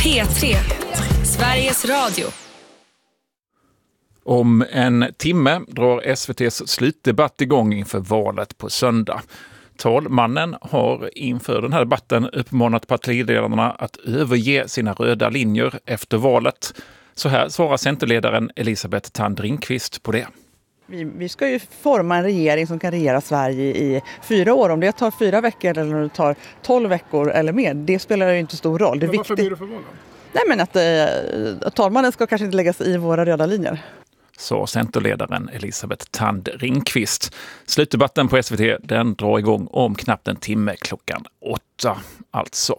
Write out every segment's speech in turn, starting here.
P3, Sveriges Radio. Om en timme drar SVT:s slutdebatt igång inför valet på söndag. Talmannen har inför den här debatten uppmanat partiledarna att överge sina röda linjer efter valet. Så här svarar centerledaren Elisabeth Thand Ringqvist på det. Vi ska ju forma en regering som kan regera Sverige i 4 år. Om det tar 4 veckor eller om det tar 12 veckor eller mer, det spelar ju inte stor roll. Men varför blir det för valet? Nej, men att talmannen ska kanske inte lägga sig i våra röda linjer. Så centerledaren Elisabeth Thand Ringqvist. Slutdebatten på SVT den drar igång om knappt en timme, klockan 8 alltså.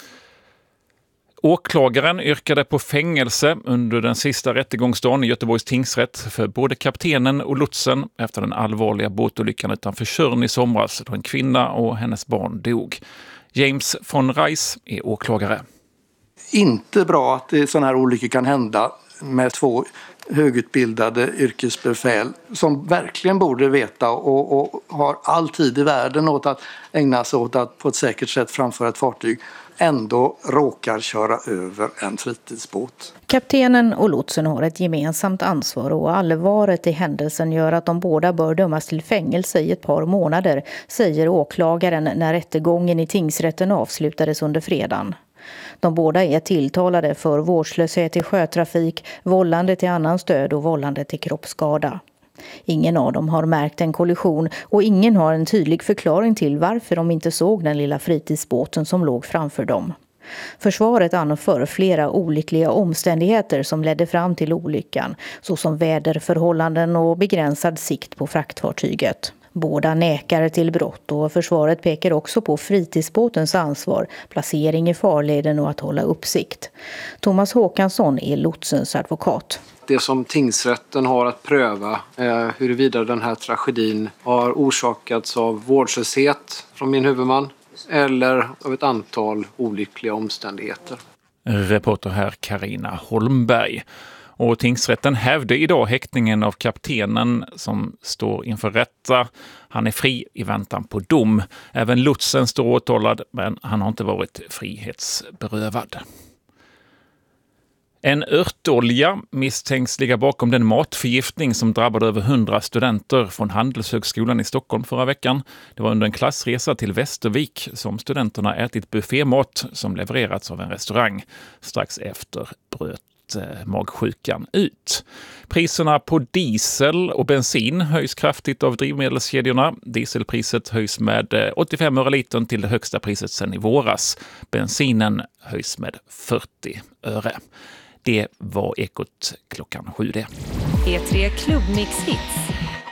Åklagaren yrkade på fängelse under den sista rättegångsdagen i Göteborgs tingsrätt för både kaptenen och lotsen efter den allvarliga båtolyckan utanför Tjörn i somras då en kvinna och hennes barn dog. James von Reis är åklagare. Inte bra att sådana här olyckor kan hända med 2 högutbildade yrkesbefäl som verkligen borde veta och har all tid i världen åt att ägna sig åt att på ett säkert sätt framföra ett fartyg ändå råkar köra över en fritidsbåt. Kaptenen och lotsen har ett gemensamt ansvar och allvaret i händelsen gör att de båda bör dömas till fängelse i ett par månader, säger åklagaren när rättegången i tingsrätten avslutades under fredagen. De båda är tilltalade för vårdslöshet i sjötrafik, vållande till annans död och vållande till kroppsskada. Ingen av dem har märkt en kollision och ingen har en tydlig förklaring till varför de inte såg den lilla fritidsbåten som låg framför dem. Försvaret anför flera olyckliga omständigheter som ledde fram till olyckan, såsom väderförhållanden och begränsad sikt på fraktfartyget. Båda nekar till brott och försvaret pekar också på fritidsbåtens ansvar, placering i farleden och att hålla uppsikt. Thomas Håkansson är lotsens advokat. Det som tingsrätten har att pröva huruvida den här tragedin har orsakats av vårdslöshet från min huvudman eller av ett antal olyckliga omständigheter. Reporter här Carina Holmberg. Och tingsrätten hävde idag häktningen av kaptenen som står inför rätta. Han är fri i väntan på dom. Även lotsen står åtalad, men han har inte varit frihetsberövad. En örtolja misstänks ligga bakom den matförgiftning som drabbade över 100 studenter från Handelshögskolan i Stockholm förra veckan. Det var under en klassresa till Västervik som studenterna ätit buffémat som levererats av en restaurang. Strax efter bröt magsjukan ut. Priserna på diesel och bensin höjs kraftigt av drivmedelskedjorna. Dieselpriset höjs med 85 öre litern till det högsta priset sedan i våras. Bensinen höjs med 40 öre. Det var Ekot klockan 7. P3 Klubbmix Hits.